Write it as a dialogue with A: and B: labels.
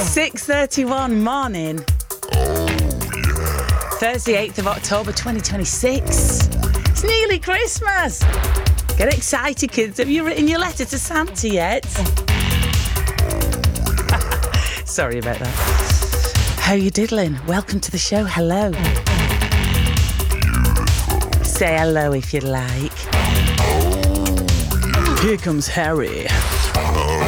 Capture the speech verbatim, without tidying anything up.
A: six thirty-one morning. Thursday, eighth of October, twenty twenty-six. It's nearly Christmas. Get excited, kids. Have you written your letter to Santa yet? Sorry about that. How you diddling? Welcome to the show. Hello. Say hello if you like. Here comes Harry.